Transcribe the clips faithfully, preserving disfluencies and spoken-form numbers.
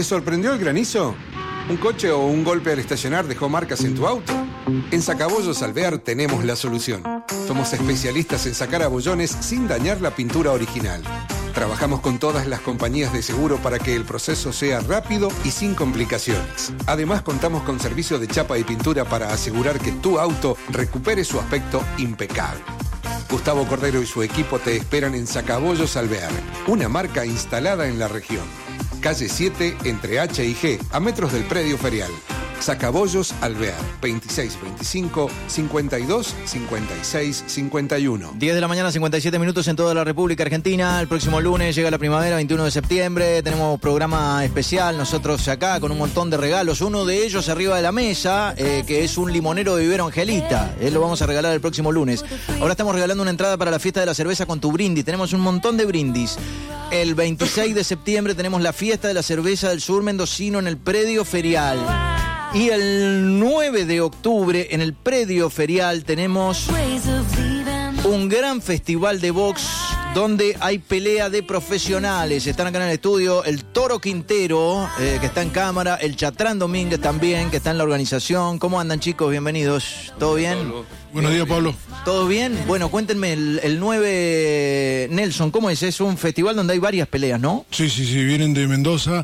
¿Te sorprendió el granizo? ¿Un coche o un golpe al estacionar dejó marcas en tu auto? En Sacabollos Alvear tenemos la solución. Somos especialistas en sacar abollones sin dañar la pintura original. Trabajamos con todas las compañías de seguro para que el proceso sea rápido y sin complicaciones. Además, contamos con servicio de chapa y pintura para asegurar que tu auto recupere su aspecto impecable. Gustavo Cordero y su equipo te esperan en Sacabollos Alvear, una marca instalada en la región. Calle siete, entre H y G, a metros del predio ferial. Sacabollos Alvear, veintiséis veinticinco, cincuenta y dos, cincuenta y seis, cincuenta y uno. diez de la mañana, cincuenta y siete minutos en toda la República Argentina. El próximo lunes llega la primavera, veintiuno de septiembre. Tenemos programa especial nosotros acá con un montón de regalos. Uno de ellos arriba de la mesa, eh, que es un limonero de Vivero Angelita. Él lo vamos a regalar el próximo lunes. Ahora estamos regalando una entrada para la fiesta de la cerveza con tu brindis. Tenemos un montón de brindis. El veintiséis de septiembre tenemos la fiesta de la cerveza del sur mendocino en el predio ferial. Y el nueve de octubre en el predio ferial tenemos un gran festival de box donde hay pelea de profesionales. Están acá en el estudio el Toro Quintero, eh, que está en cámara, el Chatrán Domínguez también, que está en la organización. ¿Cómo andan, chicos? Bienvenidos. ¿Todo bien? Pablo. Buenos días, Pablo. ¿Todo bien? Bueno, cuéntenme, el, el nueve, Nelson, ¿cómo es? Es un festival donde hay varias peleas, ¿no? Sí, sí, sí, vienen de Mendoza.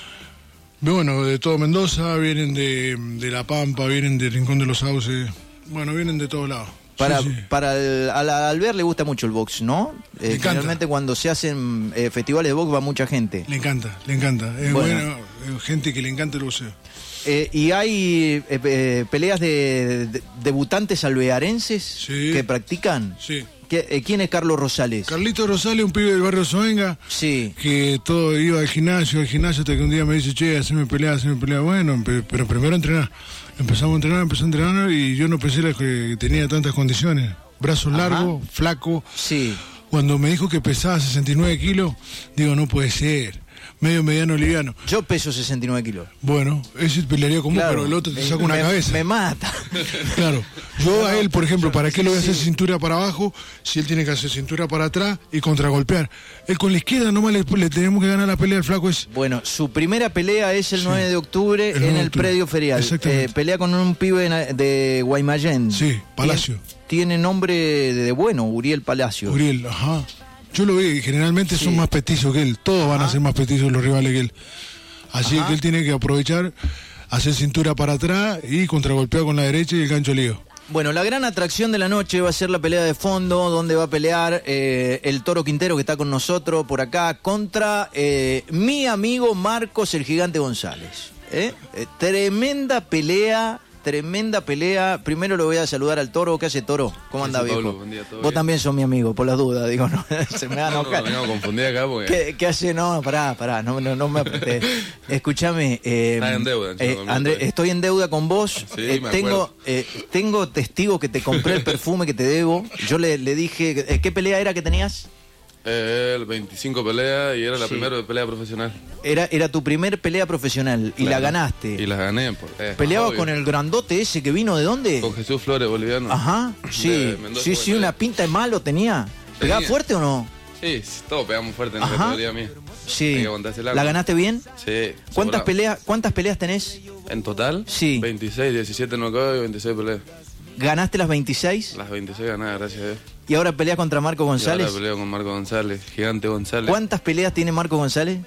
Bueno, de todo Mendoza, vienen de, de La Pampa, vienen de Rincón de los Sauces. Bueno, vienen de todos lados. Para, sí, sí. para el, al Alvear le gusta mucho el box, ¿no? Eh, encanta. Generalmente cuando se hacen eh, festivales de box va mucha gente. Le encanta, le encanta. Es bueno, bueno, eh, gente que le encanta el boxeo. Eh, y hay eh, eh, peleas de, de debutantes alvearenses sí. que practican. Sí. ¿Qué, eh, ¿Quién es Carlos Rosales? Carlito Rosales, un pibe del barrio Soenga, sí. que todo iba al gimnasio, al gimnasio, hasta que un día me dice, che, haceme pelea, haceme pelea. Bueno, pero primero entrenar. Empezamos a entrenar, empezó a entrenar y yo no pensé que tenía tantas condiciones. Brazo largo, flaco. Sí. Cuando me dijo que pesaba sesenta y nueve kilos, digo, no puede ser. Medio mediano liviano. Yo peso sesenta y nueve kilos. Bueno, ese pelearía como claro, pero el otro te saca una me, cabeza. Me mata. Claro. Yo a él, por ejemplo, ¿para qué lo voy a hacer sí. cintura para abajo si él tiene que hacer cintura para atrás y contragolpear? Él con la izquierda nomás le, le tenemos que ganar la pelea al flaco ese. Bueno, su primera pelea es el sí. nueve de octubre el en el octubre. predio ferial. Exactamente. Eh, pelea con un pibe de Guaymallén. Sí, Palacio. Tiene, tiene nombre de, de bueno, Uriel Palacio. Uriel, ajá. Yo lo vi, generalmente sí. son más petizos que él. Todos van ah. a ser más petizos los rivales que él. Así Ajá. que él tiene que aprovechar, hacer cintura para atrás y contragolpear con la derecha y el gancho lío. Bueno, la gran atracción de la noche va a ser la pelea de fondo, donde va a pelear eh, el Toro Quintero, que está con nosotros por acá, contra eh, mi amigo Marcos el Gigante González. ¿Eh? Eh, tremenda pelea. Tremenda pelea. Primero lo voy a saludar al Toro. ¿Qué hace, Toro? ¿Cómo anda, viejo? Pablo, buen día, ¿todo Vos bien? también sos mi amigo, por las dudas. Digo, no, se me va a enojar. No, no, no, confundí acá porque... ¿Qué, ¿Qué hace? No, pará, pará, no, no, no me apreté. Escúchame. Eh, Estás en deuda. Eh, André, estoy en deuda con vos. Sí, eh, me tengo eh, tengo testigo que te compré el perfume que te debo. Yo le, le dije, eh, ¿qué pelea era que tenías? Eh, el veinticinco pelea y era la Sí. primera pelea profesional. Era, era tu primer pelea profesional y Claro. la ganaste. Y la gané. Por, eh, ¿Peleabas obvio. con el grandote ese que vino de dónde? Con Jesús Flores, boliviano. Ajá, sí, De Mendoza, sí, sí, bueno. una pinta de malo tenía. ¿Pegaba Tenía. fuerte o no? Sí, sí, todos pegamos fuerte en la Ajá. categoría mía. Hay Sí. que aguantarse el arma. ¿La ganaste bien? Sí. ¿Cuántas sobrado. peleas, ¿Cuántas peleas tenés? En total, Sí. veintiséis, diecisiete knockouts y veintiséis peleas. ¿Ganaste las veintiséis? Las veintiséis ganadas, gracias a Dios. ¿Y ahora peleas contra Marco Y González? ahora peleo con Marco González, Gigante González. ¿Cuántas peleas tiene Marco González?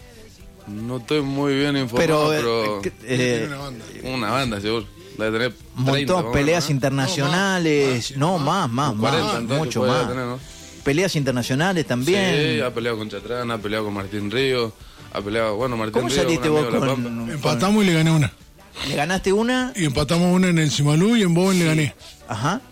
No estoy muy bien informado, Pero, pero... eh, eh, Tiene una banda. Una banda, seguro. Debe tener un treinta, montón, más o peleas menos, ¿no? internacionales. No, más, más, más, cuarenta, entonces mucho puede más. tener, ¿no? Peleas internacionales también. Sí, ha peleado con Chatrán, ha peleado con Martín Río, ha peleado, bueno, Martín ¿Cómo Río, saliste un vos amigo de La con, Pampa. con- Empatamos y le gané una. ¿Le ganaste una? Y empatamos una en el Simalú y en Bowen le gané. Ajá.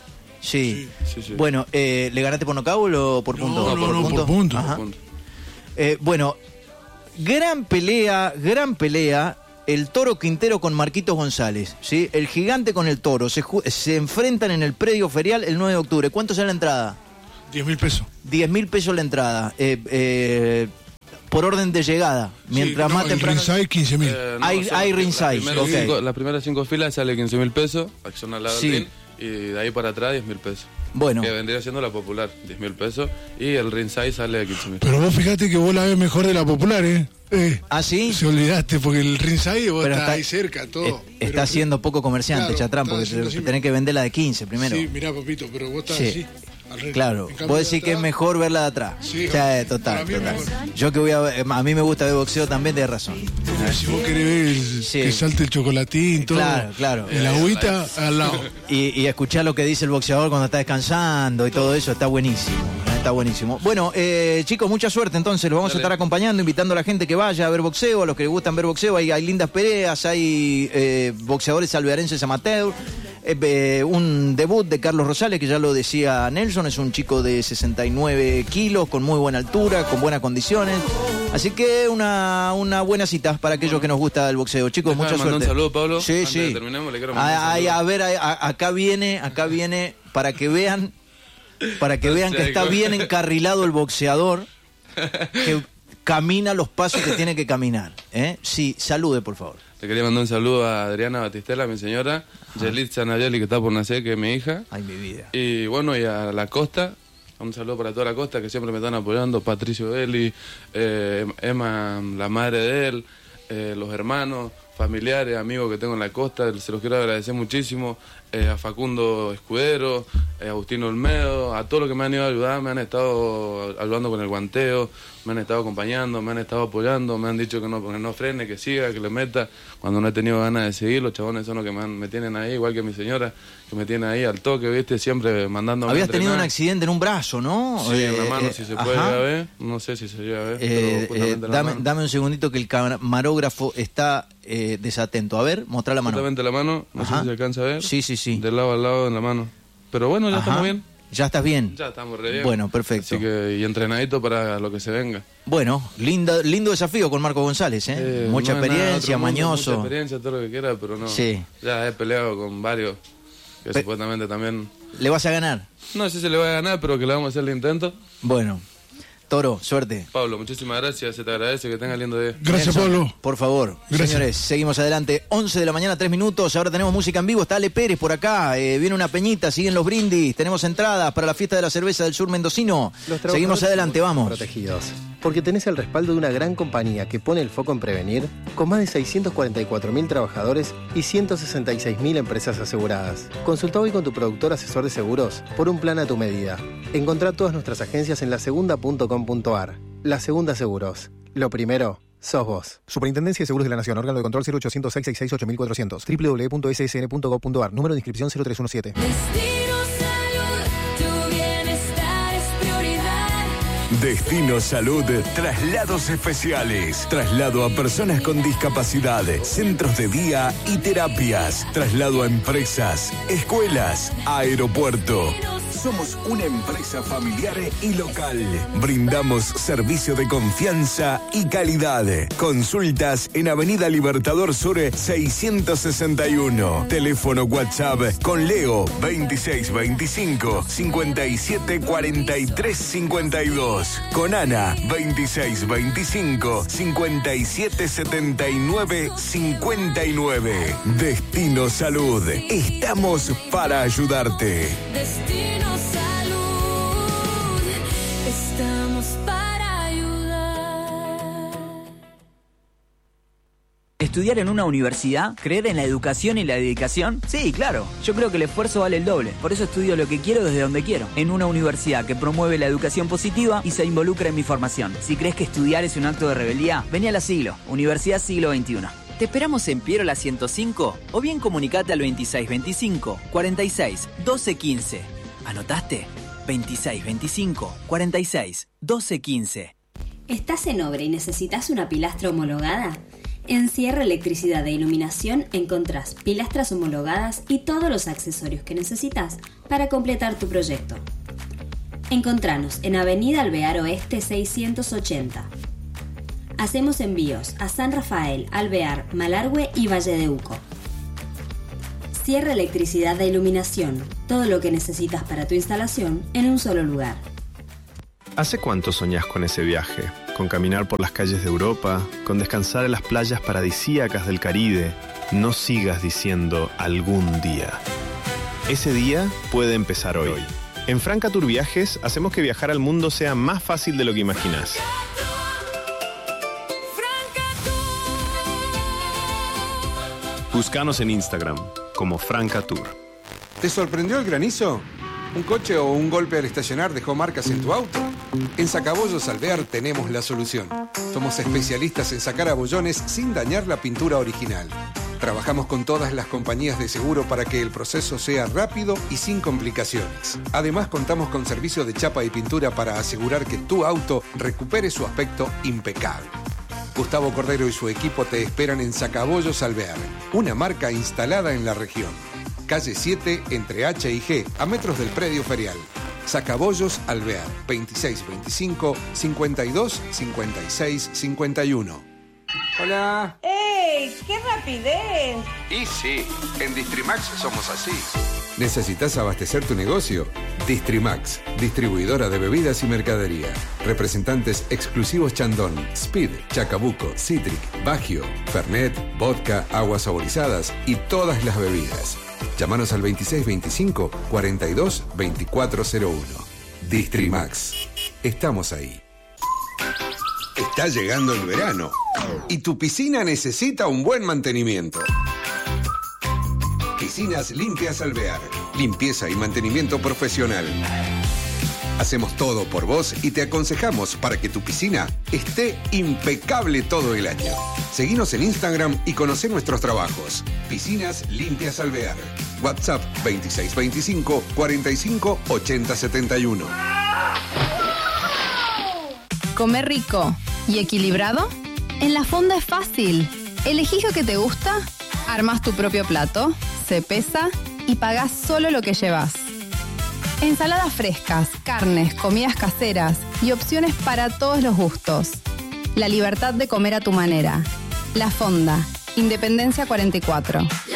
Sí. Sí, sí. Bueno, eh, ¿le ganaste por nocaut o por No, punto? no, no, por punto. Ajá. Punto. Eh, bueno, gran pelea, gran pelea. El Toro Quintero con Marquitos González, ¿sí? El Gigante con el Toro. Se, ju- se enfrentan en el predio ferial el nueve de octubre. ¿Cuánto sale la entrada? diez mil pesos. diez mil pesos la entrada. Eh, eh, por orden de llegada. Mientras Sí, más no, temprano. el ringside quince mil. Eh, Hay- son hay las ringside, primeras ok. cinco- Las primeras cinco filas sale quince mil pesos, acción al lado Sí. del ring, y de ahí para atrás diez mil pesos. Bueno, Que vendría siendo la popular, diez mil pesos, y el ringside sale de quince mil. Pero vos fíjate que vos la ves mejor de la popular, ¿eh? Eh, ¿Ah, sí? Se olvidaste, porque el ringside vos Pero estás está- ahí cerca, todo. Eh, Pero- está siendo poco comerciante, Claro, Chatrán, está porque haciendo te- así, tenés que vender la de quince primero. Sí, mirá, papito, pero vos estás Sí. así. al revés. Claro, En cambio, vos de decís que es atrás, mejor verla de atrás. Sí, Ya, eh, para total, mí es total. mejor. Yo que voy a ver- a mí me gusta ver boxeo también, tenés razón. porque si vos querés ver el- Sí. que salte el chocolatín, todo. Claro, claro. El agüita al lado. Y, y escuchar lo que dice el boxeador cuando está descansando y todo eso, está buenísimo. eh, Está buenísimo. Bueno, eh, chicos, mucha suerte entonces. Los vamos Dale. a estar acompañando, invitando a la gente que vaya a ver boxeo, a los que les gustan ver boxeo. Hay, hay lindas peleas, hay eh, boxeadores alvearenses amateur. Eh, eh, un debut de Carlos Rosales, que ya lo decía Nelson, es un chico de sesenta y nueve kilos, con muy buena altura, con buenas condiciones. Así que una, una buena cita para aquellos que nos gusta el boxeo. Chicos, Déjame mucha mandar suerte. un saludo, Pablo. Sí, Antes sí. de terminemos, le quiero mandar un Ah, ay, saludo. a ver, a- a- acá viene, acá viene, para que vean, para que vean que está bien encarrilado el boxeador, que camina los pasos que tiene que caminar. ¿eh? Sí, salude, por favor. Le quería mandar un saludo a Adriana Batistela, mi señora, Yelitza Nayeli, que está por nacer, que es mi hija. Ay, mi vida. Y bueno, y a la costa, un saludo para toda la costa que siempre me están apoyando, Patricio Deli, eh, Emma, la madre de él, eh, los hermanos, familiares, amigos que tengo en la costa, se los quiero agradecer muchísimo, eh, a Facundo Escudero, eh, Agustino Olmedo, a todos los que me han ido a ayudar, me han estado ayudando con el guanteo, me han estado acompañando, me han estado apoyando, me han dicho que no, que no frene, que siga, que le meta, cuando no he tenido ganas de seguir, los chabones son los que me, han- me tienen ahí, igual que mi señora, que me tiene ahí al toque, viste, siempre mandándome Habías a tenido un entrenar. accidente en un brazo, ¿no? Sí, en la Eh, mano, eh, si se puede ajá. llegar a ver. No sé si se llega a ver, Eh, pero eh, justamente en la dame, mano. dame un segundito que el camarógrafo está eh, desatento. A ver, mostrá la mano. Justamente la mano, no Ajá. sé si se alcanza a ver. Sí, sí, sí. De lado a lado en la mano. Pero bueno, ya Ajá. estamos bien. Ya estás bien. Ya estamos re bien. Bueno, perfecto. Así que, y entrenadito para lo que se venga. Bueno, linda, lindo desafío con Marco González, ¿eh? Eh, mucha no es nada experiencia, otro mundo, mañoso. Mucha experiencia, todo lo que quiera, pero no. Sí. Ya he peleado con varios que Pe- supuestamente también. ¿Le vas a ganar? No sé si le va a ganar, pero que le vamos a hacer el intento. Bueno, Toro, suerte. Pablo, muchísimas gracias, se te agradece, que tenga lindo día. Gracias, Nelson, Pablo. Por favor. Gracias. Señores, seguimos adelante. once de la mañana, tres minutos. Ahora tenemos música en vivo. Está Ale Pérez por acá. Eh, viene una peñita, siguen los brindis. Tenemos entradas para la fiesta de la cerveza del sur mendocino. Los trabajadores Seguimos adelante, estamos vamos. Protegidos. Porque tenés el respaldo de una gran compañía que pone el foco en prevenir, con más de seiscientos cuarenta y cuatro mil trabajadores y ciento sesenta y seis mil empresas aseguradas. Consulta hoy con tu productor asesor de seguros por un plan a tu medida. Encontrá todas nuestras agencias en la segunda punto com punto ar. La Segunda Seguros. Lo primero, sos vos. Superintendencia de Seguros de la Nación, órgano de control cero ochocientos seis sesenta y seis ocho mil cuatrocientos, doble u doble u doble u punto s s n punto gov punto ar, número de inscripción cero tres diecisiete. Destino Salud, tu bienestar es prioridad. Destino Salud, traslados especiales, traslado a personas con discapacidad, centros de día y terapias, traslado a empresas, escuelas, aeropuerto. Somos una empresa familiar y local. Brindamos servicio de confianza y calidad. Consultas en Avenida Libertador Sur seiscientos sesenta y uno. Teléfono WhatsApp con Leo veintiséis veinticinco cincuenta y siete cuarenta y tres cincuenta y dos. Con Ana veintiséis veinticinco cincuenta y siete setenta y nueve cincuenta y nueve. Destino Salud. Estamos para ayudarte. Destino Salud, estamos para ayudar. ¿Estudiar en una universidad? ¿Creer en la educación y la dedicación? Sí, claro. Yo creo que el esfuerzo vale el doble. Por eso estudio lo que quiero desde donde quiero. En una universidad que promueve la educación positiva y se involucra en mi formación. Si crees que estudiar es un acto de rebeldía, vení a la Siglo, Universidad Siglo veintiuno. Te esperamos en Piero la ciento cinco o bien comunicate al veintiséis veinticinco cuarenta y seis doce quince. ¿Anotaste? veintiséis veinticinco cuarenta y seis doce quince. ¿Estás en obra y necesitas una pilastra homologada? En Sierra Electricidad e Iluminación encontrás pilastras homologadas y todos los accesorios que necesitas para completar tu proyecto. Encontranos en Avenida Alvear Oeste seiscientos ochenta. Hacemos envíos a San Rafael, Alvear, Malargüe y Valle de Uco. Sierra Electricidad e Iluminación. Todo lo que necesitas para tu instalación en un solo lugar. ¿Hace cuánto soñás con ese viaje? Con caminar por las calles de Europa, con descansar en las playas paradisíacas del Caribe. No sigas diciendo algún día. Ese día puede empezar hoy. En Franca Tour Viajes hacemos que viajar al mundo sea más fácil de lo que imaginás. Búscanos en Instagram como Francatour. ¿Te sorprendió el granizo? ¿Un coche o un golpe al estacionar dejó marcas en tu auto? En Sacabollos Alvear tenemos la solución. Somos especialistas en sacar abollones sin dañar la pintura original. Trabajamos con todas las compañías de seguro para que el proceso sea rápido y sin complicaciones. Además, contamos con servicio de chapa y pintura para asegurar que tu auto recupere su aspecto impecable. Gustavo Cordero y su equipo te esperan en Sacabollos Alvear, una marca instalada en la región. Calle siete, entre H y G, a metros del predio ferial. Sacabollos Alvear, veintiséis veinticinco, cincuenta y dos, cincuenta y seis, cincuenta y uno. Hola. ¡Ey! ¡Qué rapidez! Y sí, en Distrimax somos así. ¿Necesitas abastecer tu negocio? Distrimax, distribuidora de bebidas y mercadería. Representantes exclusivos Chandon, Speed, Chacabuco, Citric, Bagio, Fernet, vodka, aguas saborizadas y todas las bebidas. Llámanos al veintiséis veinticinco, cuarenta y dos, veinticuatro cero uno. Distrimax. Estamos ahí. Está llegando el verano y tu piscina necesita un buen mantenimiento. Piscinas Limpias Alvear. Limpieza y mantenimiento profesional. Hacemos todo por vos y te aconsejamos para que tu piscina esté impecable todo el año. Seguinos en Instagram y conoce nuestros trabajos. Piscinas Limpias Alvear. WhatsApp veintiséis veinticinco, cuarenta y cinco, ochenta setenta y uno. ¿Comer rico y equilibrado? En La Fonda es fácil. Elegís lo que te gusta, armás tu propio plato, se pesa y pagás solo lo que llevas. Ensaladas frescas, carnes, comidas caseras y opciones para todos los gustos. La libertad de comer a tu manera. La Fonda, Independencia cuarenta y cuatro. La